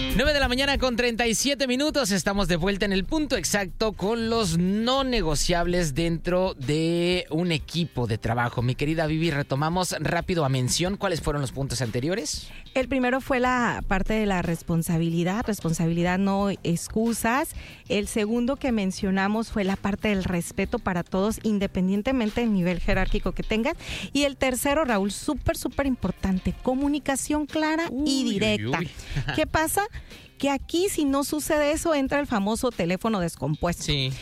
9 de la mañana con 37 minutos. Estamos de vuelta en el punto exacto con los no negociables dentro de un equipo de trabajo. Mi querida Vivi, retomamos rápido a mención. ¿Cuáles fueron los puntos anteriores? El primero fue la parte de la responsabilidad. Responsabilidad, no excusas. El segundo que mencionamos fue la parte del respeto para todos, independientemente del nivel jerárquico que tengas. Y el tercero, Raúl, súper importante. Comunicación clara y directa. ¿Qué pasa? Que aquí, si no sucede eso, entra el famoso teléfono descompuesto. Sí.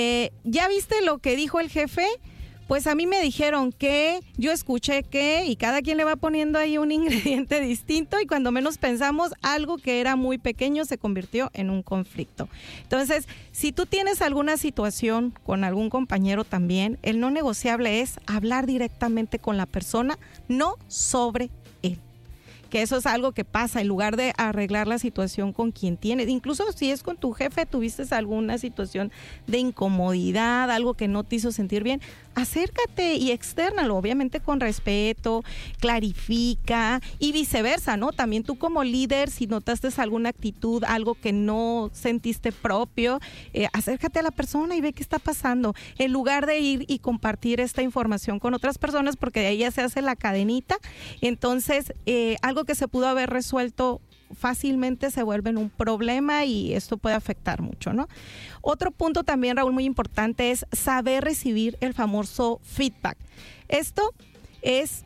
¿Ya viste lo que dijo el jefe? Pues a mí me dijeron que, yo escuché que, y cada quien le va poniendo ahí un ingrediente distinto, y cuando menos pensamos, algo que era muy pequeño se convirtió en un conflicto. Entonces, si tú tienes alguna situación con algún compañero también, el no negociable es hablar directamente con la persona, no sobre él. Que eso es algo que pasa, en lugar de arreglar la situación con quien tienes, incluso si es con tu jefe, tuviste alguna situación de incomodidad, algo que no te hizo sentir bien, acércate y externalo, obviamente con respeto, clarifica y viceversa, ¿no? También tú como líder, si notaste alguna actitud, algo que no sentiste propio, acércate a la persona y ve qué está pasando, en lugar de ir y compartir esta información con otras personas, porque de ahí ya se hace la cadenita. Entonces, algo que se pudo haber resuelto fácilmente se vuelve en un problema y esto puede afectar mucho, ¿no? Otro punto también, Raúl, muy importante es saber recibir el famoso feedback. Esto es,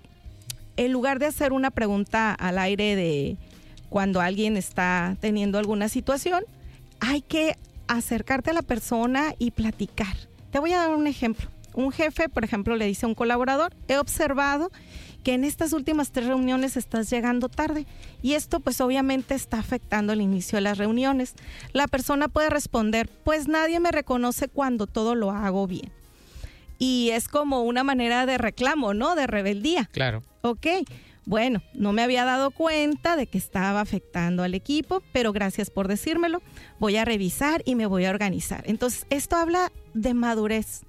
en lugar de hacer una pregunta al aire de cuando alguien está teniendo alguna situación, hay que acercarte a la persona y platicar. Te voy a dar un ejemplo. Un jefe, por ejemplo, le dice a un colaborador: he observado que en estas últimas 3 reuniones estás llegando tarde, y esto pues obviamente está afectando el inicio de las reuniones. La persona puede responder: pues nadie me reconoce cuando todo lo hago bien. Y es como una manera de reclamo, ¿no? De rebeldía. Claro. Ok, bueno, no me había dado cuenta de que estaba afectando al equipo, pero gracias por decírmelo. Voy a revisar y me voy a organizar. Entonces, esto habla de madurez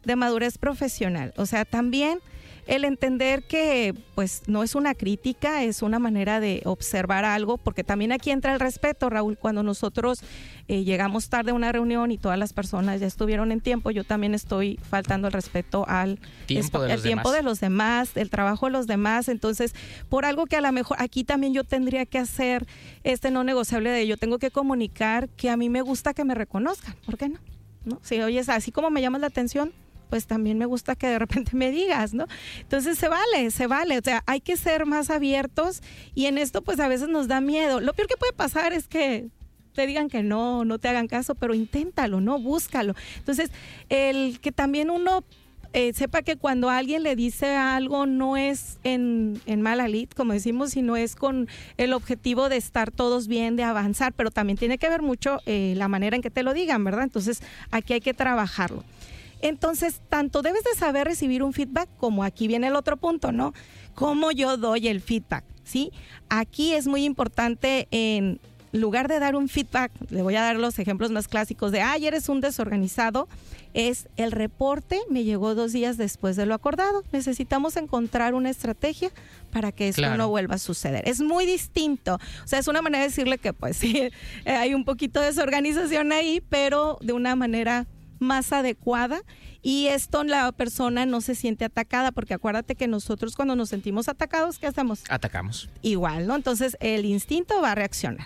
profesional. O sea, también el entender que pues no es una crítica, es una manera de observar algo, porque también aquí entra el respeto, Raúl. Cuando nosotros llegamos tarde a una reunión y todas las personas ya estuvieron en tiempo, yo también estoy faltando el respeto al tiempo de los demás, el trabajo de los demás. Entonces, por algo que a lo mejor aquí también yo tendría que hacer no negociable de yo tengo que comunicar que a mí me gusta que me reconozcan. ¿Por qué no? ¿No? Si oyes, así como me llamas la atención, pues también me gusta que de repente me digas, ¿no? Entonces se vale, o sea, hay que ser más abiertos, y en esto pues a veces nos da miedo. Lo peor que puede pasar es que te digan que no te hagan caso, pero inténtalo, ¿no? Búscalo. Entonces, el que también uno sepa que cuando alguien le dice algo no es en mala lid, como decimos, sino es con el objetivo de estar todos bien, de avanzar, pero también tiene que ver mucho la manera en que te lo digan, ¿verdad? Entonces, aquí hay que trabajarlo. Entonces, tanto debes de saber recibir un feedback, como aquí viene el otro punto, ¿no? ¿Cómo yo doy el feedback? ¿Sí? Aquí es muy importante, en lugar de dar un feedback, le voy a dar los ejemplos más clásicos de, ay, eres un desorganizado, es el reporte me llegó 2 días después de lo acordado. Necesitamos encontrar una estrategia para que esto no vuelva a suceder. Es muy distinto. O sea, es una manera de decirle que pues sí, hay un poquito de desorganización ahí, pero de una manera más adecuada, y esto la persona no se siente atacada, porque acuérdate que nosotros cuando nos sentimos atacados, ¿qué hacemos? Atacamos. Igual, ¿no? Entonces el instinto va a reaccionar.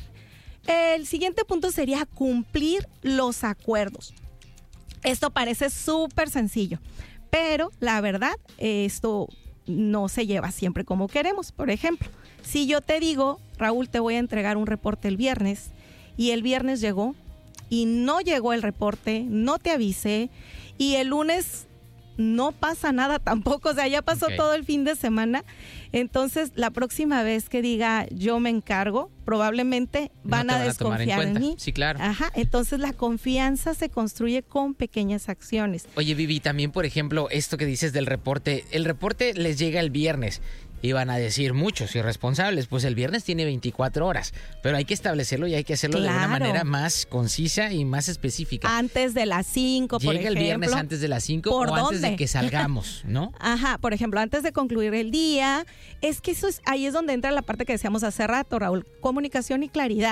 El siguiente punto sería cumplir los acuerdos. Esto parece súper sencillo, pero la verdad, esto no se lleva siempre como queremos. Por ejemplo, si yo te digo, Raúl, te voy a entregar un reporte el viernes, y el viernes llegó y no llegó el reporte, no te avisé, y el lunes no pasa nada tampoco, o sea, ya pasó todo el fin de semana. Entonces, la próxima vez que diga yo me encargo, probablemente van a desconfiar en mí. Sí, claro. Ajá, entonces la confianza se construye con pequeñas acciones. Oye, Vivi, también, por ejemplo, esto que dices del reporte, el reporte les llega el viernes. Iban a decir muchos irresponsables, pues el viernes tiene 24 horas, pero hay que establecerlo y hay que hacerlo de una manera más concisa y más específica. Antes de las 5, por ejemplo. Llega el viernes antes de las 5 o antes de que salgamos, ¿no? Ajá, por ejemplo, antes de concluir el día. Es que ahí es donde entra la parte que decíamos hace rato, Raúl, comunicación y claridad.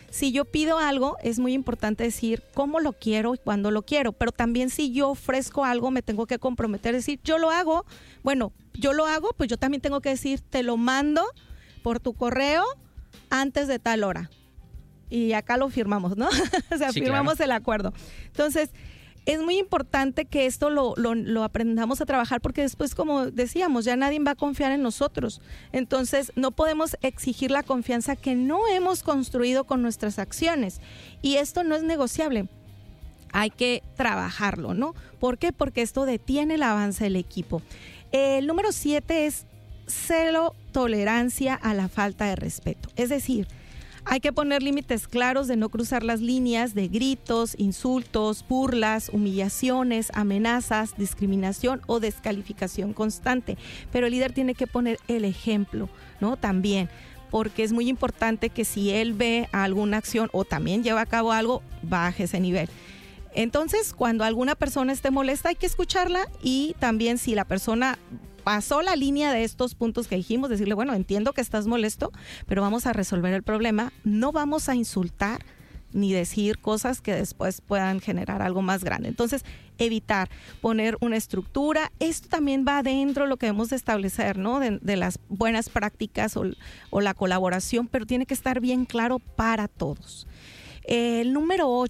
si yo pido algo, es muy importante decir cómo lo quiero y cuándo lo quiero, pero también si yo ofrezco algo, me tengo que comprometer, decir, yo lo hago, pues yo también tengo que decir, te lo mando por tu correo antes de tal hora. Y acá lo firmamos, ¿no? O sea, sí, firmamos, claro, el acuerdo. Entonces, es muy importante que esto lo aprendamos a trabajar, porque después, como decíamos, ya nadie va a confiar en nosotros. Entonces, no podemos exigir la confianza que no hemos construido con nuestras acciones. Y esto no es negociable. Hay que trabajarlo, ¿no? ¿Por qué? Porque esto detiene el avance del equipo. El número 7 es cero tolerancia a la falta de respeto. Es decir, hay que poner límites claros de no cruzar las líneas de gritos, insultos, burlas, humillaciones, amenazas, discriminación o descalificación constante. Pero el líder tiene que poner el ejemplo, ¿no? También, porque es muy importante que si él ve alguna acción o también lleva a cabo algo, baje ese nivel. Entonces, cuando alguna persona esté molesta, hay que escucharla, y también si la persona pasó la línea de estos puntos que dijimos, decirle, bueno, entiendo que estás molesto, pero vamos a resolver el problema. No vamos a insultar ni decir cosas que después puedan generar algo más grande. Entonces, evitar, poner una estructura. Esto también va dentro de lo que debemos de establecer, ¿no? De las buenas prácticas o la colaboración, pero tiene que estar bien claro para todos. El número 8